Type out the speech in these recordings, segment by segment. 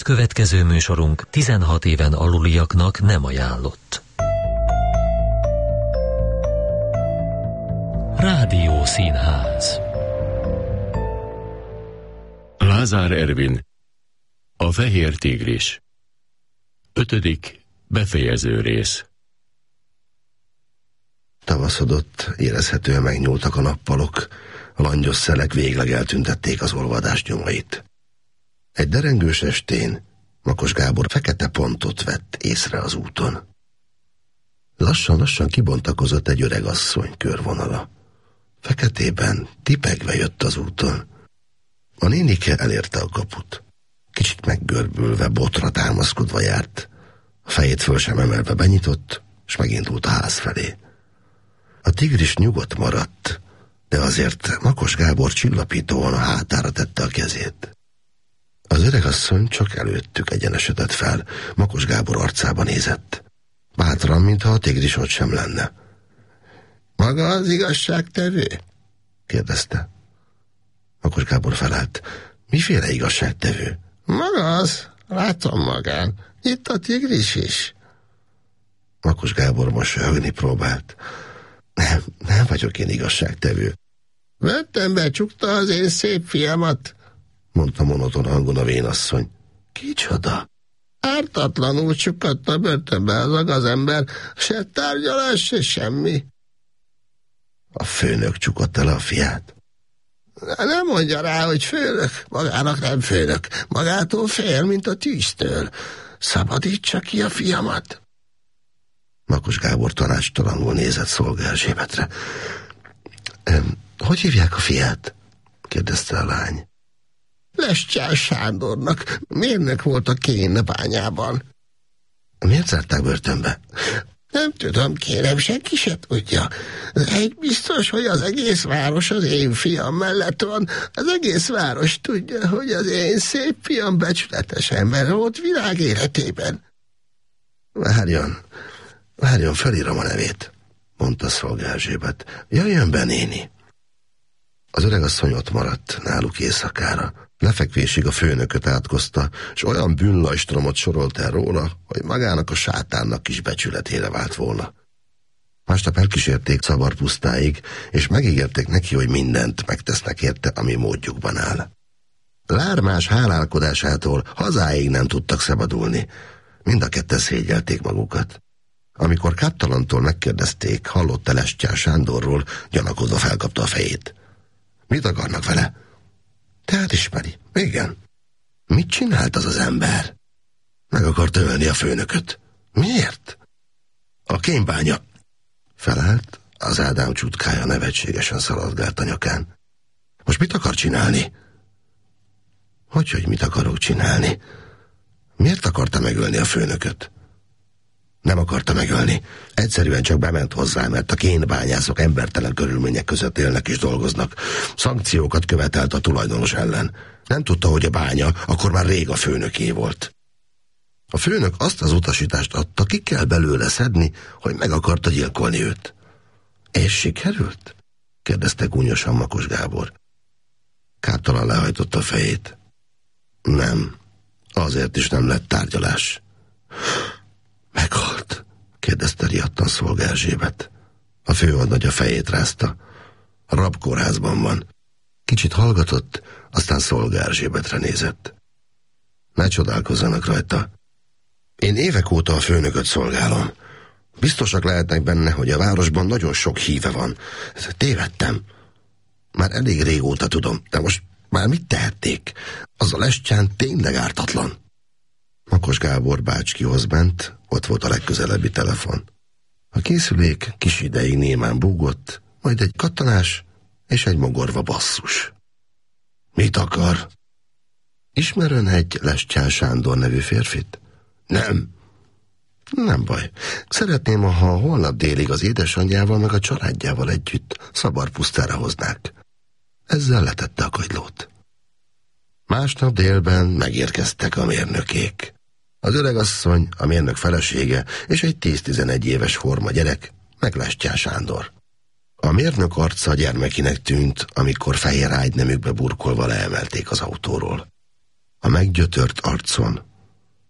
Következő műsorunk 16 éven aluliaknak nem ajánlott. Rádiószínház. Lázár Ervin, A fehér tigris. 5. befejező rész. Tavaszodott, érezhetően megnyúltak a nappalok, a langyos szelek végleg eltüntették az olvadás nyomait. Egy derengős estén Makos Gábor fekete pontot vett észre az úton. Lassan-lassan kibontakozott egy öreg asszony körvonala. Feketében, tipegve jött az úton. A nénike elérte a kaput. Kicsit meggörbülve, botra támaszkodva járt. A fejét föl sem emelve benyitott, és megindult a ház felé. A tigris nyugodt maradt, de azért Makos Gábor csillapítóan a hátára tette a kezét. Az öregasszony csak előttük egyenesedett fel, Makos Gábor arcába nézett. Bátran, mintha a tigris ott sem lenne. Maga az igazságtevő? kérdezte. Makos Gábor felállt. Miféle igazságtevő? Maga az, látom magán. Itt a tigris is. Makos Gábor mosolyogni próbált. Nem vagyok én igazságtevő. Vettem be, csukta az én szép fiamat, mondta monoton hangon a vénasszony. Kicsoda? Ártatlanul csukadt börtönbe az a gazember, se tárgyalás, se semmi. A főnök csukott el a fiát. Nem mondja rá, hogy főnök. Magának nem főnök. Magától fél, mint a tűztől. Szabadítsa ki a fiamat. Makos Gábor tanácstalanul nézett Szolga Erzsébetre. Hogy hívják a fiát? kérdezte a lány. Lescsán Sándornak. Mérnök volt a kén bányában. Miért zárták börtönbe? Nem tudom, kérem, senki se tudja. Egy biztos, hogy az egész város az én fiam mellett van. Az egész város tudja, hogy az én szép fiam becsületes ember volt világ életében. Várjon, felírom a nevét, mondta Szolga Erzsébet. Jöjjön be, néni. Az öregasszony ott maradt náluk éjszakára. Lefekvésig a főnököt átkozta, és olyan bűnlajstromot sorolt el róla, hogy magának a sátánnak is becsületére vált volna. Másnap elkísérték Szabarpusztáig, és megígérték neki, hogy mindent megtesznek érte, ami módjukban áll. Lármás hálálkodásától hazáig nem tudtak szabadulni. Mind a ketten szégyelték magukat. Amikor Káptalantól megkérdezték, hallott-e Lescsán Sándorról, gyanakodva felkapta a fejét. Mit akarnak vele? Tehát ismeri. Igen. Mit csinált az az ember? Meg akart ölni a főnököt. Miért? A kémbánya. Felállt, az Ádám csutkája nevetségesen szaladgált a nyakán. Most mit akar csinálni? Hogy mit akarok csinálni? Miért akarta megölni a főnököt? Nem akarta megölni. Egyszerűen csak bement hozzá, mert a kénbányászok embertelen körülmények között élnek és dolgoznak. Szankciókat követelt a tulajdonos ellen. Nem tudta, hogy a bánya akkor már rég a főnöké volt. A főnök azt az utasítást adta, ki kell belőle szedni, hogy meg akarta gyilkolni őt. És sikerült? kérdezte gúnyosan Makos Gábor. Káptalan lehajtotta a fejét. Nem. Azért is nem lett tárgyalás. Meghalt? kérdezte riadtan Szolga Erzsébet. A főhadnagy a fejét rázta. A rabkórházban van. Kicsit hallgatott, aztán Szolga Erzsébetre nézett. Ne csodálkozzanak rajta. Én évek óta a főnököt szolgálom. Biztosak lehetnek benne, hogy a városban nagyon sok híve van. Tévedtem. Már elég régóta tudom, de most már mit tehették? Az a Lescsán tényleg ártatlan. Makos Gábor bácskihoz ment, ott volt a legközelebbi telefon. A készülék kis ideig némán búgott, majd egy kattanás és egy mogorva basszus. Mit akar? Ismer ön egy Lescsán Sándor nevű férfit? Nem. Nem baj. Szeretném, ha holnap délig az édesanyjával meg a családjával együtt Szabarpusztára hoznák. Ezzel letette a kagylót. Másnap délben megérkeztek a mérnökék. Az öregasszony, a mérnök felesége és egy 10-11 éves forma gyerek, meg Lescsán Sándor. A mérnök arca gyermekinek tűnt, amikor fehér ágynemükbe burkolva leemelték az autóról. A meggyötört arcon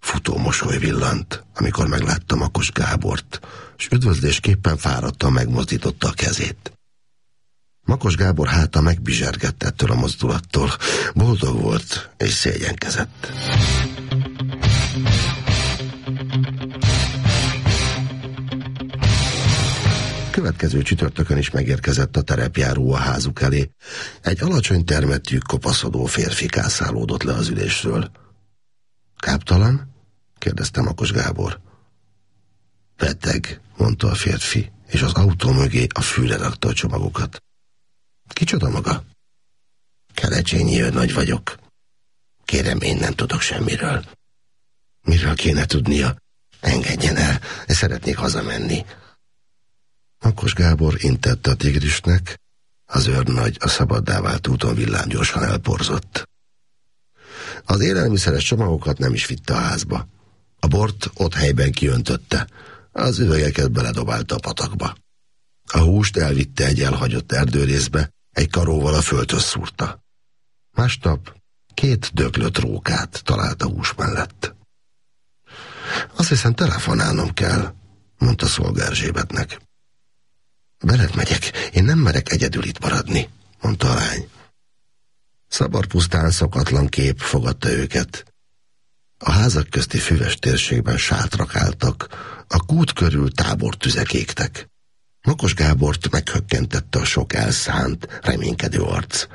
Futó mosoly villant, amikor meglátta Makos Gábort, és üdvözlésképpen fáradtan megmozdította a kezét. Makos Gábor háta megbizsergett ettől a mozdulattól, boldog volt és szégyenkezett. Következő csütörtökön is megérkezett a terepjáró a házuk elé. Egy alacsony termettű, kopaszodó férfi kászálódott le az ülésről. Káptalan? Kérdezte Makos Gábor. Beteg, mondta a férfi, és az autó mögé a fülre rakta a csomagokat. Kicsoda maga? Kelecsényi őrnagy vagyok. Kérem, én nem tudok semmiről. Miről kéne tudnia? Engedjen el, szeretnék hazamenni. Makos Gábor intette a tigrisnek, az őrnagy a szabaddá vált úton villámgyorsan elporzott. Az élelmiszeres csomagokat nem is vitte a házba. A bort ott helyben kiöntötte, az üvegeket beledobálta a patakba. A húst elvitte egy elhagyott erdőrészbe, egy karóval a földhöz szúrta. Másnap 2 döglött rókát talált a hús mellett. Azt hiszem, telefonálnom kell, mondta Szolga Erzsébetnek. Veled megyek, én nem merek egyedül itt maradni, mondta a lány. Szabadpusztán szokatlan kép fogadta őket. A házak közti füves térségben sátrak álltak, a kút körül tábortüzek égtek. Makos Gábort meghökkentette a sok elszánt, reménykedő arc.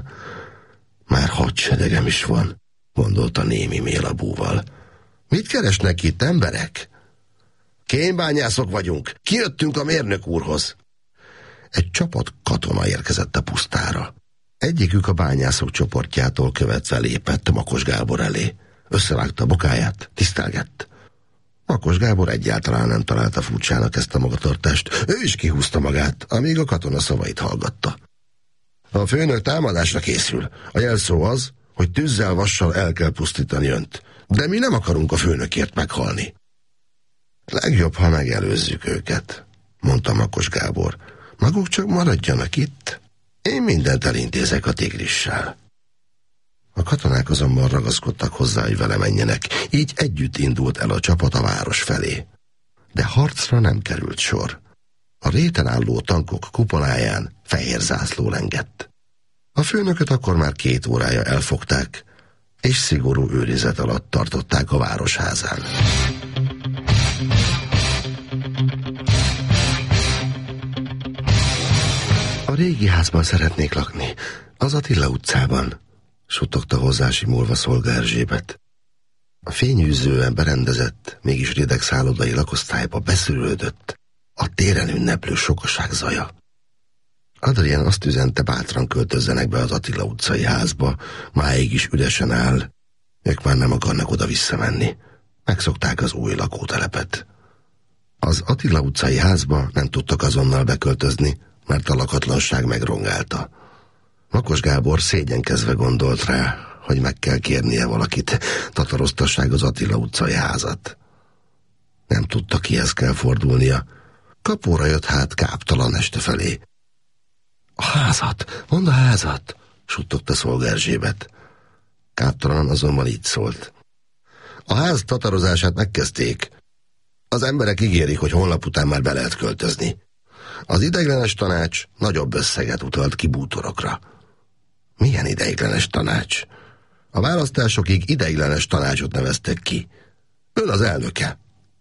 Már hadseregem is van, gondolta némi mélabúval. Mit keresnek itt, emberek? Kémbányászok vagyunk, kijöttünk a mérnök úrhoz. Egy csapat katona érkezett a pusztára. Egyikük a bányászok csoportjától követve lépett Makos Gábor elé. Összevágta a bokáját, tisztelgett. Makos Gábor egyáltalán nem találta furcsának ezt a magatartást. Ő is kihúzta magát, amíg a katona szavait hallgatta. A főnök támadásra készül. A jelszó az, hogy tűzzel, vassal el kell pusztítani önt. De mi nem akarunk a főnökért meghalni. Legjobb, ha megelőzzük őket, mondta Makos Gábor. Maguk csak maradjanak itt. Én mindent elintézek a tigrissel. A katonák azonban ragaszkodtak hozzá, hogy vele menjenek, így együtt indult el a csapat a város felé. De harcra nem került sor. A réten álló tankok kupoláján fehér zászló lengett. A főnököt akkor már 2 órája elfogták, és szigorú őrizet alatt tartották a városházán. A régi házban szeretnék lakni, az Attila utcában, suttogta hozzásimulva Szolga Erzsébet. A fényűzően berendezett, mégis rideg szállodai lakosztályba beszűrődött a téren ünneplő sokaság zaja. Adrien azt üzente, bátran költözzenek be az Attila utcai házba, máig is üresen áll, ők már nem akarnak oda visszamenni. Megszokták az új lakótelepet. Az Attila utcai házba nem tudtak azonnal beköltözni, mert a lakatlanság megrongálta. Makos Gábor szégyenkezve gondolt rá, hogy meg kell kérnie valakit, tataroztassák az Attila utcai házat. Nem tudta, kihez kell fordulnia. Kapóra jött hát Káptalan este felé. A házat, mondd a házat, suttogta Szolga Erzsébet. Káptalan azonban így szólt. A ház tatarozását megkezdték. Az emberek ígérik, hogy holnap után már be lehet költözni. Az ideiglenes tanács nagyobb összeget utalt ki bútorokra. Milyen ideiglenes tanács? A választásokig ideiglenes tanácsot neveztek ki. Ön az elnöke.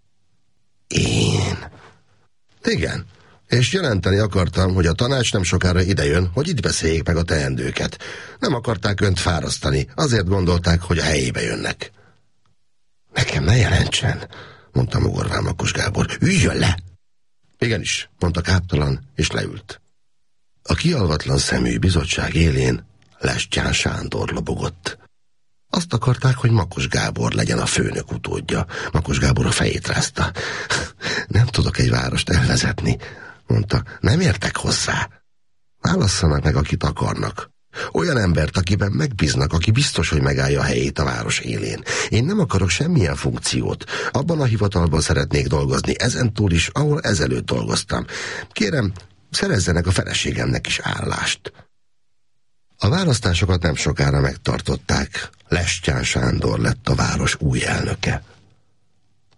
Én? Igen, és jelenteni akartam, hogy a tanács nem sokára idejön, hogy itt beszéljék meg a teendőket. Nem akarták önt fárasztani, azért gondolták, hogy a helyébe jönnek. Nekem ne jelentsen, mondta mogorván Makos Gábor. Üljön le! Igenis, mondta Káptalan, és leült. A kialvatlan szemű bizottság élén Lestján Sándor lobogott. Azt akarták, hogy Makos Gábor legyen a főnök utódja. Makos Gábor a fejét rázta. Nem tudok egy várost elvezetni, mondta. Nem értek hozzá. Válasszanak meg, akit akarnak. Olyan embert, akiben megbíznak, aki biztos, hogy megállja a helyét a város élén. Én nem akarok semmilyen funkciót. Abban a hivatalban szeretnék dolgozni, ezentúl is, ahol ezelőtt dolgoztam. Kérem, szerezzenek a feleségemnek is állást. A választásokat nem sokára megtartották. Lestján Sándor lett a város új elnöke.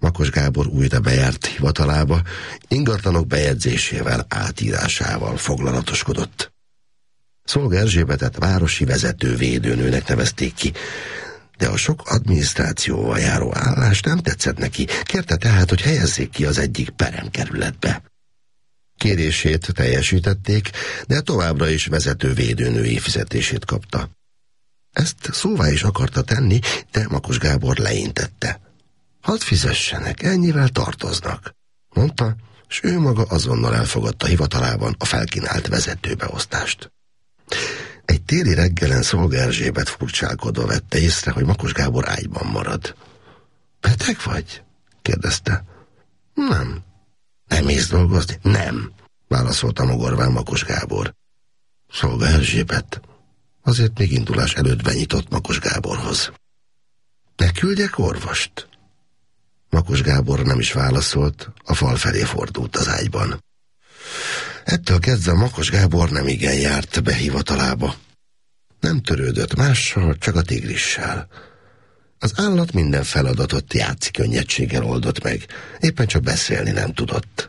Makos Gábor újra bejárt hivatalába, ingatlanok bejegyzésével, átírásával foglalatoskodott. Szolga Erzsébetet városi vezetővédőnőnek nevezték ki, de a sok adminisztrációval járó állás nem tetszett neki, kérte tehát, hogy helyezzék ki az egyik peremkerületbe. Kérését teljesítették, de továbbra is vezetővédőnői fizetését kapta. Ezt szóvá is akarta tenni, de Makos Gábor leintette. Hadd fizessenek, ennyivel tartoznak, mondta, s ő maga azonnal elfogadta hivatalában a felkínált vezetőbeosztást. Egy téli reggelen Szolga Erzsébet furcsálkodva vette észre, hogy Makos Gábor ágyban marad. Beteg vagy? kérdezte. Nem. Nem mész dolgozni? Nem, válaszolta mogorván Makos Gábor. Szolga Erzsébet azért még indulás előtt benyitott Makos Gáborhoz. Ne küldjek orvost? Makos Gábor nem is válaszolt, a fal felé fordult az ágyban. Ettől kezdve Makos Gábor nem igen járt be hivatalába. Nem törődött mással, csak a tigrissel. Az állat minden feladatot játszi könnyedséggel oldott meg, éppen csak beszélni nem tudott.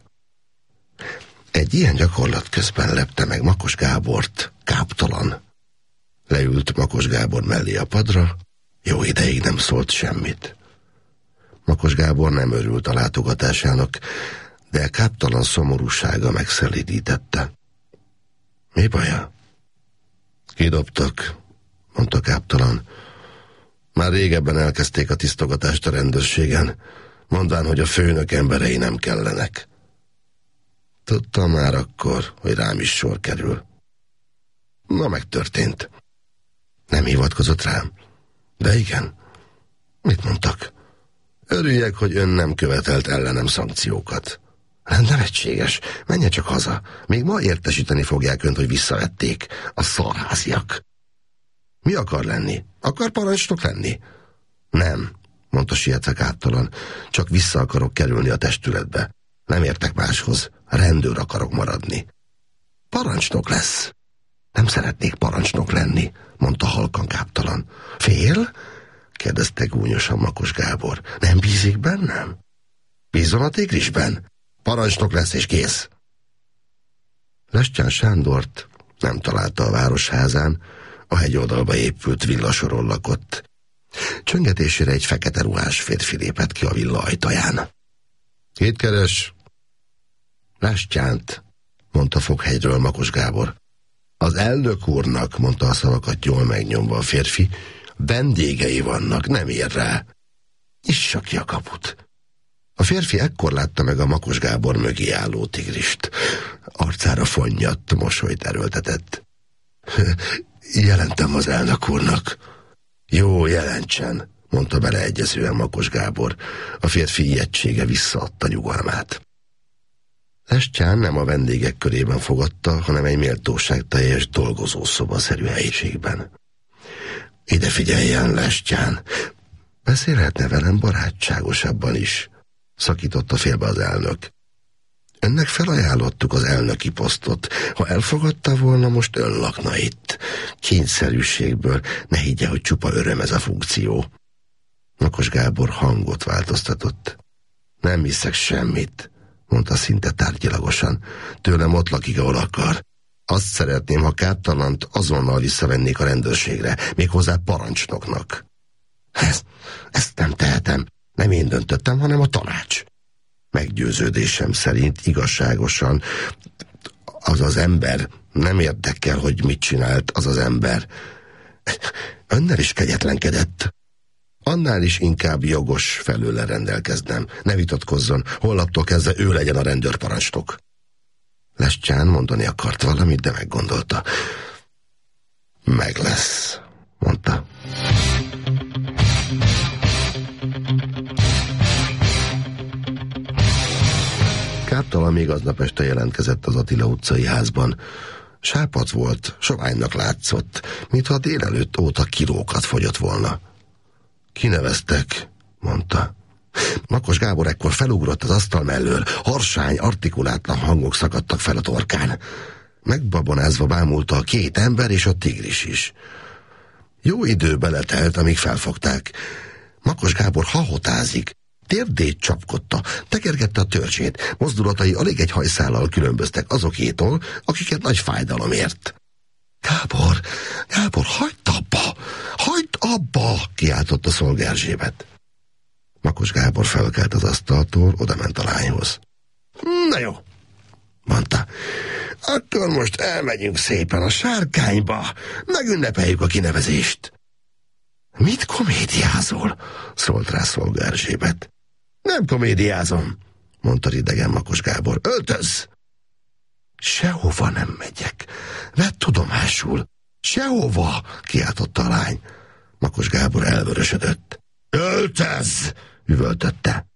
Egy ilyen gyakorlat közben lepte meg Makos Gábort, káptalan. Leült Makos Gábor mellé a padra, jó ideig nem szólt semmit. Makos Gábor nem örült a látogatásának, de káptalan szomorúsága megszelídítette. Mi baja? Kidobtak, mondta káptalan. Már régebben elkezdték a tisztogatást a rendőrségen, mondván, hogy a főnök emberei nem kellenek. Tudtam már akkor, hogy rám is sor kerül. Na, megtörtént. Nem hivatkozott rám? De igen. Mit mondtak? Örüljek, hogy ön nem követelt ellenem szankciókat. Nevetséges, menjen csak haza. Még ma értesíteni fogják önt, hogy visszavették. A szarháziak. Mi akar lenni? Akar parancsnok lenni? Nem, mondta sietve káptalan. Csak vissza akarok kerülni a testületbe. Nem értek máshoz. Rendőr akarok maradni. Parancsnok lesz. Nem szeretnék parancsnok lenni, mondta halkan káptalan. Fél? kérdezte gúnyosan Makos Gábor. Nem bízik bennem? Bízom a tigrisben? Parancsnok lesz és kész. Lestján Sándort nem találta a városházán, a hegyoldalba épült villasoron lakott. Csöngetésére egy fekete ruhás férfi lépett ki a villa ajtaján. Kit keres? Lestjánt, mondta Fokhegyről Makos Gábor. Az elnök úrnak, mondta a szavakat jól megnyomva a férfi, vendégei vannak, nem ér rá. Nyissa ki a kaput. A férfi ekkor látta meg a Makos Gábor mögé álló tigrist. Arcára fonnyadt, mosolyt erőltetett. Jelentem az elnök úrnak. Jó, jelentsen, mondta beleegyezően Makos Gábor. A férfi ijegysége visszaadta nyugalmát. Lestján nem a vendégek körében fogadta, hanem egy méltóságteljes dolgozószobaszerű helyiségben. Ide figyeljen, Lestján, beszélhetne velem barátságosabban is, szakította félbe az elnök. Önnek felajánlottuk az elnöki posztot. Ha elfogadta volna, most ön lakna itt. Kényszerűségből, ne higgye, hogy csupa öröm ez a funkció. Makos Gábor hangot változtatott. Nem hiszek semmit, mondta szinte tárgyilagosan. Tőlem ott lakik, ahol akar. Azt szeretném, ha káptalant azonnal visszavennék a rendőrségre, méghozzá parancsnoknak. Ezt nem tehetem. Nem én döntöttem, hanem a tanács. Meggyőződésem szerint igazságosan az az ember, nem érdekel, hogy mit csinált az az ember. Önnel is kegyetlenkedett. Annál is inkább jogos felőle rendelkeznem. Ne vitatkozzon, holnaptól kezdve ő legyen a rendőrparancsnok. Lestján mondani akart valamit, de meggondolta. Meg lesz, mondta. Káptalan még aznap este jelentkezett az Attila utcai házban. Sápadt volt, soványnak látszott, mintha délelőtt óta kilókat fogyott volna. Kineveztek, mondta. Makos Gábor ekkor felugrott az asztal mellől, harsány, artikulátlan hangok szakadtak fel a torkán. Megbabonázva bámulta a két ember és a tigris is. Jó idő beletelt, amíg felfogták. Makos Gábor hahotázik, térdét csapkodta, tekergette a törzsét, mozdulatai alig egy hajszállal különböztek azokétól, akiket nagy fájdalom ért. Gábor, hagyd abba, kiáltotta Szolga Erzsébet. Makos Gábor felkelt az asztaltól, odament a lányhoz. Na jó, mondta, akkor most elmegyünk szépen a Sárkányba, megünnepeljük a kinevezést. Mit komédiázol? Szólt rá Szolga Erzsébet. Nem komédiázom, mondta ridegen Makos Gábor. Öltözz! Sehova nem megyek. Vedd tudomásul. Sehova, kiáltotta a lány. Makos Gábor elvörösödött. Öltözz! Üvöltötte.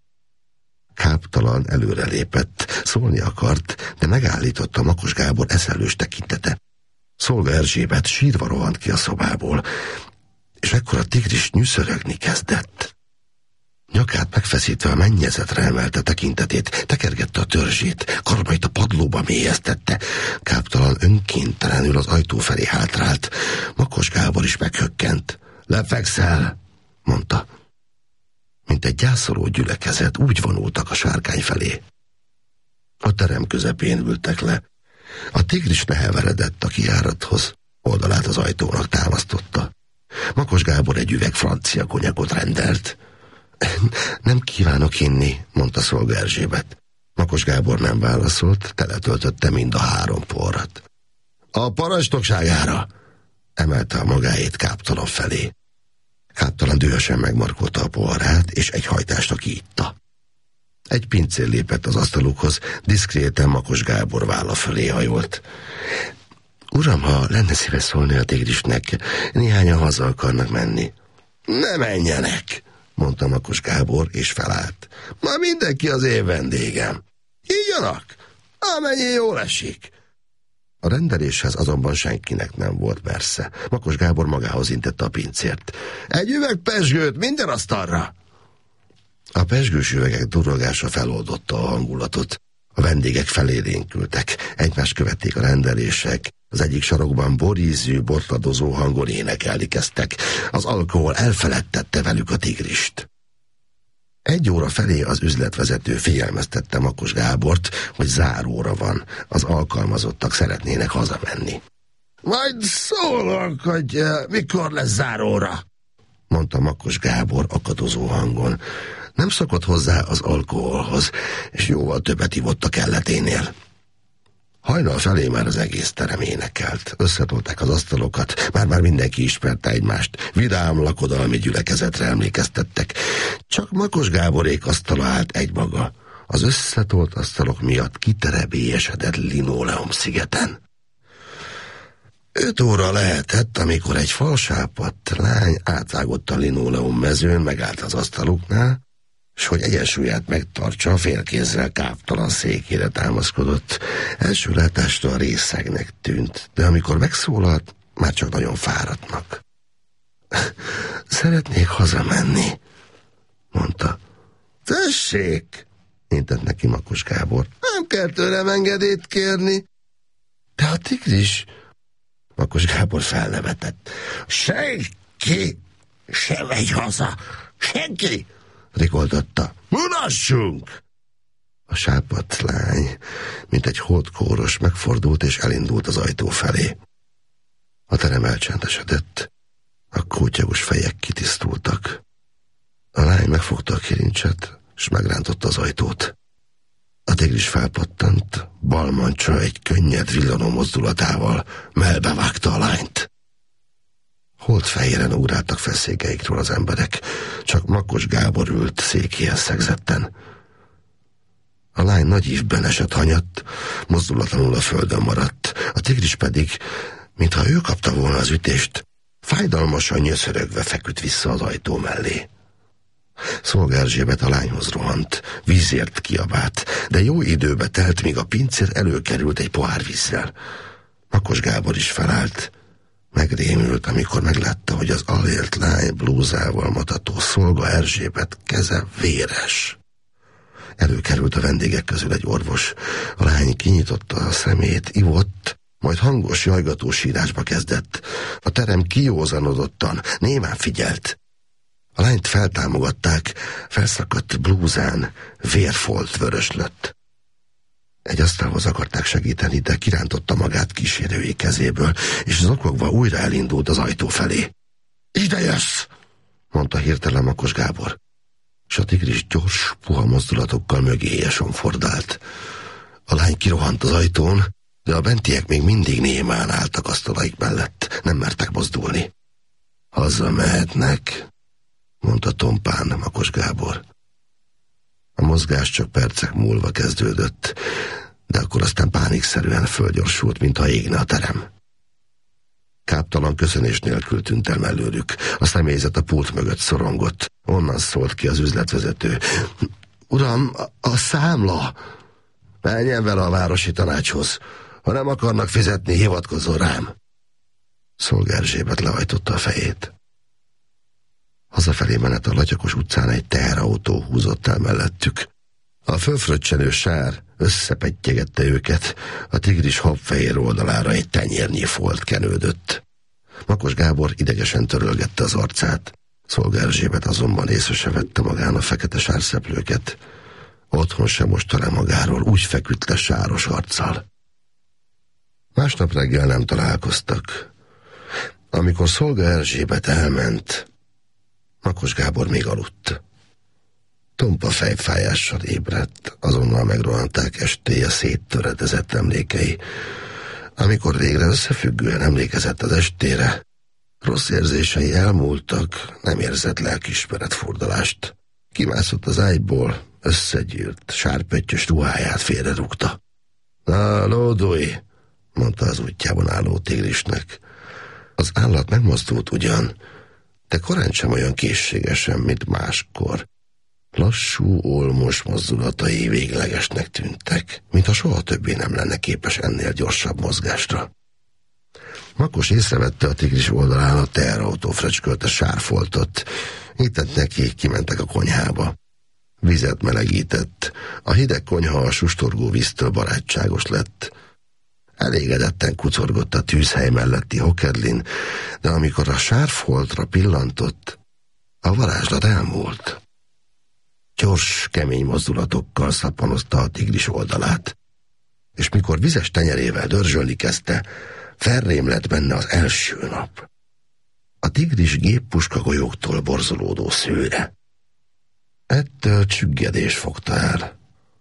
Káptalan előrelépett, szólni akart, de megállította Makos Gábor eszelős tekintete. Szolga Erzsébet sírva rohant ki a szobából, és ekkor a tigris nyűszörögni kezdett. Nyakát megfeszítve a mennyezetre emelte tekintetét, tekergette a törzsét, karmait a padlóba mélyeztette. Káptalan önkéntelenül az ajtó felé hátrált. Makos Gábor is meghökkent. Lefekszel, mondta. Mint egy gyászoló gyülekezet, úgy vonultak a Sárkány felé. A terem közepén ültek le. A tigris leheveredett a kijárathoz, oldalát az ajtónak támasztotta. Makos Gábor egy üveg francia konyakot rendelt. Nem kívánok inni, mondta Szolga Erzsébet. Makos Gábor nem válaszolt, teletöltötte mind a 3 porrat. A parancsnokságára, emelte a magáét Káptalan felé. Káptalan dühösen megmarkolta a poharát, és egy hajtásra kiitta. Egy pincér lépett az asztalukhoz, diszkréten Makos Gábor válla fölé hajolt. Uram, ha lenne szíves szólni a tigrisnek, néhányan haza akarnak menni. Ne menjenek, mondta Makos Gábor, és felállt. Ma mindenki az én vendégem. Hígyanak, amennyi jól esik. A rendeléshez azonban senkinek nem volt mersze. Makos Gábor magához intette a pincért. Egy üveg pezsgőt minden asztalra! A pezsgős üvegek durrogása feloldotta a hangulatot. A vendégek felélénkültek, egymást követték a rendelések. Az egyik sarokban borízű, botladozó hangon énekelni kezdtek. Az alkohol elfeledtette velük a tigrist. 1 óra felé az üzletvezető figyelmeztette Makos Gábort, hogy záróra van, az alkalmazottak szeretnének hazamenni. Majd szólok, hogy mikor lesz záróra, mondta Makos Gábor akadozó hangon. Nem szokott hozzá az alkoholhoz, és jóval többet ivott a kelleténél. Hajnal felé már az egész terem énekelt. Összetolták az asztalokat, már mindenki ismerte egymást. Vidám lakodalmi gyülekezetre emlékeztettek. Csak Makos Gáborék asztala állt egymaga. Az összetolt asztalok miatt kiterebélyesedett linoleum szigeten. 5 óra lehetett, amikor egy falsápadt lány átvágott a linoleum mezőn, megállt az asztaluknál, s hogy egyensúlyát megtartsa, félkézzel Káptalan székére támaszkodott. Első látásra részegnek tűnt, de amikor megszólalt, már csak nagyon fáradtnak. Szeretnék hazamenni, mondta. Tessék, intett neki Makos Gábor. Nem kell tőlem engedélyt kérni. De a tigris... Makos Gábor felnevetett. Senki sem megy haza. Senki! Rikoldotta. Mulassunk! A sápadt lány, mint egy hódkóros, megfordult és elindult az ajtó felé. A terem elcsendesedett. A kótyagos fejek kitisztultak. A lány megfogta a kilincset, és megrántotta az ajtót. A tigris felpattant, bal mancsa egy könnyed villanó mozdulatával mellbevágta a lányt. Holdfehéren ugráltak fel székeikről az emberek, csak Makos Gábor ült székéhez szegzetten. A lány nagy ívben esett hanyatt, mozdulatlanul a földön maradt, a tigris pedig, mintha ő kapta volna az ütést, fájdalmasan nyöszörögve feküdt vissza az ajtó mellé. Szolga Erzsébet a lányhoz rohant, vízért kiabált, de jó időbe telt, míg a pincér előkerült egy pohár vízzel. Makos Gábor is felállt. Megrémült, amikor meglátta, hogy az alélt lány blúzával matató Szolga Erzsébet keze véres. Előkerült a vendégek közül egy orvos. A lány kinyitotta a szemét, ivott, majd hangos jajgató sírásba kezdett. A terem kijózanodottan, némán figyelt. A lányt feltámogatták, felszakadt blúzán vérfolt vöröslött. Egy asztalhoz akarták segíteni, de kirántotta magát kísérői kezéből, és zokogva újra elindult az ajtó felé. Ide jössz! Mondta hirtelen Makos Gábor, és a tigris gyors, puha mozdulatokkal mögéje somfordált. A lány kirohant az ajtón, de a bentiek még mindig némán álltak asztalaik mellett, nem mertek mozdulni. Hazamehetnek, mondta tompán Makos Gábor. A mozgás csak percek múlva kezdődött, de akkor aztán pánikszerűen fölgyorsult, mintha égne a terem. Káptalan köszönés nélkül tűnt el mellőlük. A személyzet a pult mögött szorongott. Onnan szólt ki az üzletvezető. Uram, a számla! Menjen vele a városi tanácshoz. Ha nem akarnak fizetni, hivatkozzon rám. Szolga Erzsébet lehajtotta a fejét. Hazafelé menet a Latyakos utcán egy teherautó húzott el mellettük. A fölfröccsenő sár összepettyegette őket, a tigris habfehér oldalára egy tenyérnyi folt kenődött. Makos Gábor idegesen törölgette az arcát. Szolga Erzsébet azonban észre se vette magán a fekete sárszeplőket. Otthon sem mosta le magáról, úgy feküdt le sáros arccal. Másnap reggel nem találkoztak. Amikor Szolga Erzsébet elment, Makos Gábor még aludt. Tompa fejfájással ébredt, azonnal megrohanták estéje széttöredezett emlékei. Amikor végre összefüggően emlékezett az estére, rossz érzései elmúltak, nem érzett lelkiismeret furdalást. Kimászott az ágyból, összegyűrt, sárpöttyös ruháját félrerúgta. Na, lódulj, mondta az útjában álló tigrisnek. Az állat megmozdult ugyan, de korán sem olyan készségesen, mint máskor. Lassú, olmos mozdulatai véglegesnek tűntek, mintha soha többé nem lenne képes ennél gyorsabb mozgásra. Makos észrevette a tigris oldalán a teherautó fröcskölte sárfoltot. Intett neki, kimentek a konyhába. Vizet melegített. A hideg konyha a sustorgó víztől barátságos lett. Elégedetten kucorgott a tűzhely melletti hokedlin, de amikor a sárfoltra pillantott, a varázslat elmúlt. Gyors, kemény mozdulatokkal szappanozta a tigris oldalát, és mikor vizes tenyerével dörzsölni kezdte, felrém lett benne az első nap. A tigris géppuskagolyóktól borzolódó szőre. Ettől csüggedés fogta el.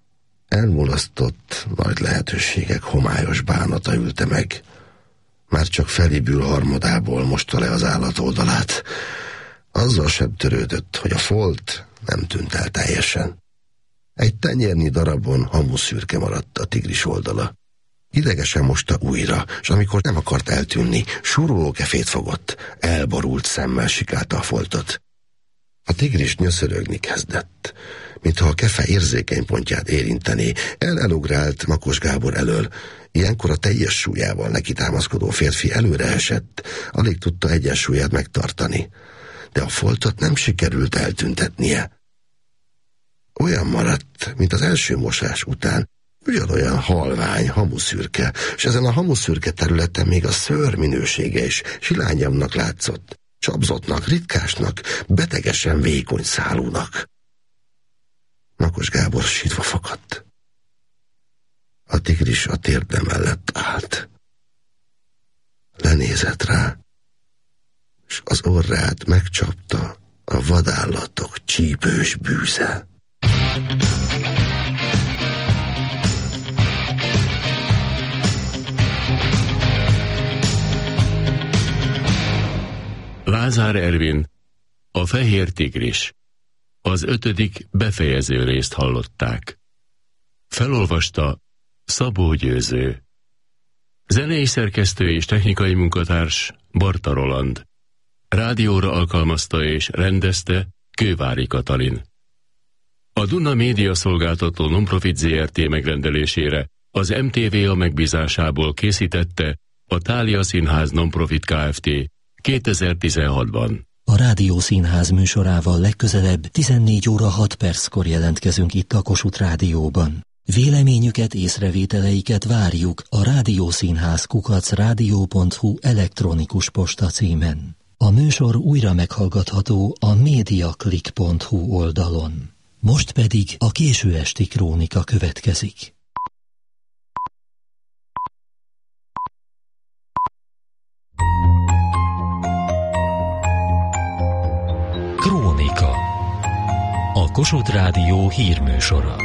Elmulasztott nagy lehetőségek homályos bánata ülte meg. Már csak felébül harmadából mosta le az állat oldalát. Azzal sem törődött, hogy a folt nem tűnt el teljesen. Egy tenyérnyi darabon hamuszürke maradt a tigris oldala. Idegesen mosta újra, és amikor nem akart eltűnni, suruló kefét fogott, elborult szemmel sikálta a foltot. A tigris nyöszörögni kezdett, mintha a kefe érzékeny pontját érintené. Elugrált Makos Gábor elől. Ilyenkor a teljes súlyával neki támaszkodó férfi előre esett, alig tudta egyensúlyát megtartani. De a foltot nem sikerült eltüntetnie. Olyan maradt, mint az első mosás után, ugyanolyan halvány hamuszürke, és ezen a hamuszürke területen még a szőr minősége is silányabbnak látszott, csapzottnak, ritkásnak, betegesen vékony szálúnak. Makos Gábor sírva fakadt. A tigris a térde mellett állt. Lenézett rá, és az orrát megcsapta a vadállatok csípős bűze. Lázár Ervin, a fehér tigris. Az 5. befejező részt hallották. Felolvasta Szabó Győző. Zenei szerkesztő és technikai munkatárs Barta Roland. Rádióra alkalmazta és rendezte Kővári Katalin. A Duna Média Szolgáltató Nonprofit Zrt. Megrendelésére az MTVA megbízásából készítette a Thália Színház Nonprofit Kft. 2016-ban. A Rádiószínház műsorával legközelebb 14 óra 6 perckor jelentkezünk itt a Kossuth Rádióban. Véleményüket, észrevételeiket várjuk a rádiószínház @rádió.hu elektronikus posta címen. A műsor újra meghallgatható a mediaclick.hu oldalon. Most pedig a késő esti krónika következik. Krónika. A Kossuth Rádió hírműsora.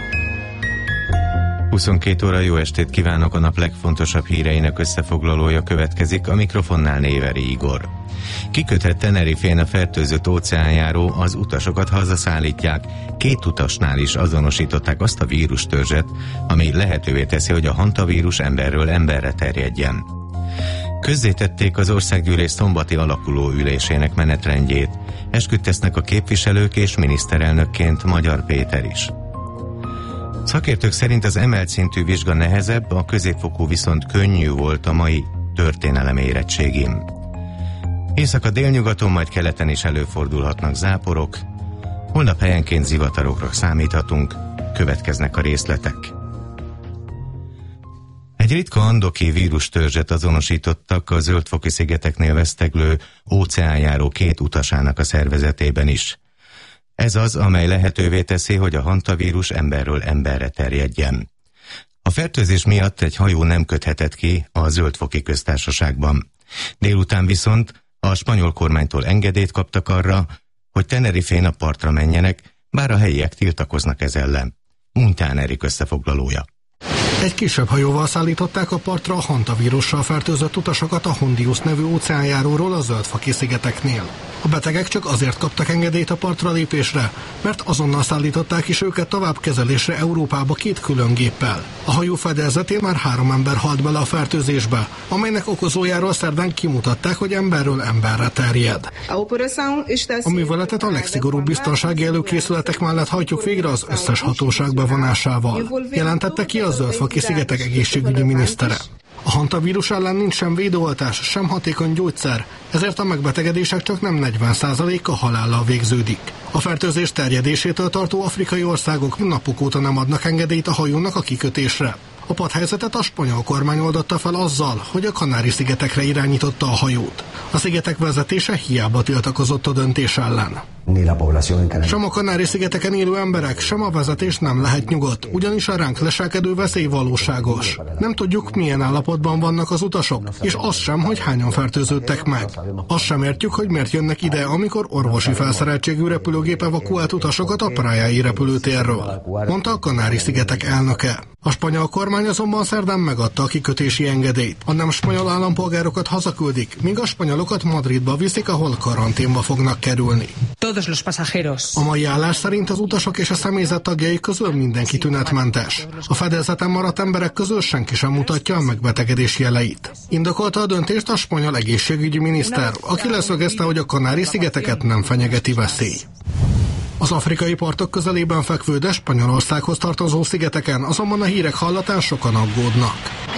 22 óra, jó estét kívánok, a nap legfontosabb híreinek összefoglalója következik, a mikrofonnál Néveri Igor. Kikötött Tenerifén a fertőzött óceánjáró, az utasokat hazaszállítják. 2 utasnál is azonosították azt a vírustörzset, ami lehetővé teszi, hogy a hantavírus emberről emberre terjedjen. Közzétették az országgyűlés szombati alakuló ülésének menetrendjét. Esküt tesznek a képviselők és miniszterelnökként Magyar Péter is. Szakértők szerint az emelt szintű vizsga nehezebb, a középfokú viszont könnyű volt a mai történelem érettségim. Északa délnyugaton, majd keleten is előfordulhatnak záporok, holnap helyenként zivatarokra számíthatunk, következnek a részletek. Egy ritka andoki vírustörzset azonosítottak a Zöld-foki-szigeteknél veszteglő óceánjáró 2 utasának a szervezetében is. Ez az, amely lehetővé teszi, hogy a hantavírus emberről emberre terjedjen. A fertőzés miatt egy hajó nem köthetett ki a Zöld-foki köztársaságban. Délután viszont a spanyol kormánytól engedélyt kaptak arra, hogy Tenerifén a partra menjenek, bár a helyiek tiltakoznak ez ellen. Muntán Erik összefoglalója. Egy kisebb hajóval szállították a partra a hantavírussal fertőzött utasokat a Hondius nevű óceánjáróról a Zöld-foki-szigeteknél. A betegek csak azért kaptak engedélyt a partra lépésre, mert azonnal szállították is őket tovább kezelésre Európába 2 külön géppel. A hajó fedélzetén már 3 ember halt bele a fertőzésbe, amelynek okozójáról szerdán kimutatták, hogy emberről emberre terjed. A műveletet a legszigorúbb biztonsági előkészületek mellett hajtjuk végre az összes hatóság bevonásával, jelentette ki a Zöld-foki-szigetek egészségügyi minisztere. A hantavírus ellen nincs sem védőoltás, sem hatékony gyógyszer, ezért a megbetegedések csak nem 40%-a halállal végződik. A fertőzés terjedésétől tartó afrikai országok napok óta nem adnak engedélyt a hajónak a kikötésre. A padhelyzetet a spanyol kormány oldotta fel azzal, hogy a Kanári-szigetekre irányította a hajót. A szigetek vezetése hiába tiltakozott a döntés ellen. Sem a Kanári-szigeteken élő emberek, sem a vezetés nem lehet nyugodt, ugyanis a ránk leselkedő veszély valóságos. Nem tudjuk, milyen állapotban vannak az utasok, és azt sem, hogy hányan fertőződtek meg. Azt sem értjük, hogy miért jönnek ide, amikor orvosi felszereltségű repülőgép evakuált utasokat a Praia-i repülőtérről, mondta a Kanári-szigetek elnöke. A spanyol kormány azonban szerdán megadta a kikötési engedélyt. A nem spanyol állampolgárokat hazaküldik, míg a spanyolokat Madridba viszik, ahol karanténba fognak kerülni. A mai állás szerint az utasok és a személyzet tagjai közül mindenki tünetmentes. A fedélzeten maradt emberek közül senki sem mutatja a megbetegedés jeleit. Indokolta a döntést a spanyol egészségügyi miniszter, aki leszögezte, hogy a Kanári-szigeteket nem fenyegeti veszély. Az afrikai partok közelében fekvő, de Spanyolországhoz tartozó szigeteken azonban a hírek hallatán sokan aggódnak.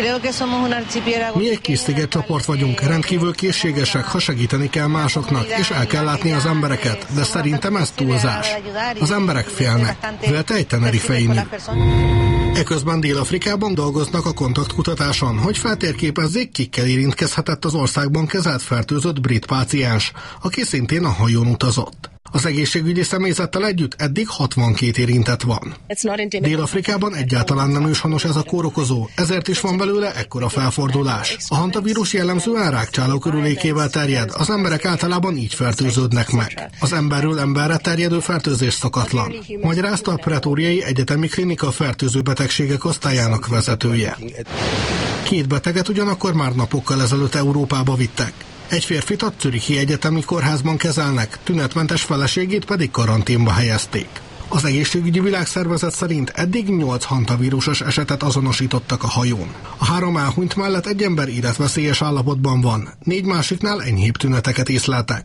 Mi egy kis szigetcsoport vagyunk, rendkívül készségesek, ha segíteni kell másoknak, és el kell látni az embereket, de szerintem ez túlzás. Az emberek félnek, vélte egy tenerifei nő. Eközben Dél-Afrikában dolgoznak a kontaktkutatáson, hogy feltérképezzék, kikkel érintkezhetett az országban kezelt fertőzött brit páciens, aki szintén a hajón utazott. Az egészségügyi személyzettel együtt eddig 62 érintett van. Dél-Afrikában egyáltalán nem őshonos ez a kórokozó, ezért is van belőle ekkora felfordulás. A hantavírus jellemzően rákcsáló körülékével terjed, az emberek általában így fertőződnek meg. Az emberről emberre terjedő fertőzés szokatlan, magyarázta a Pretóriai Egyetemi Klinika fertőző betegségek osztályának vezetője. 2 beteget ugyanakkor már napokkal ezelőtt Európába vittek. Egy férfit a Zürichi Egyetemi Kórházban kezelnek, tünetmentes feleségét pedig karanténba helyezték. Az Egészségügyi Világszervezet szerint eddig 8 hantavírusos esetet azonosítottak a hajón. A 3 elhunyt mellett egy ember életveszélyes állapotban van, 4 másiknál enyhébb tüneteket észleltek.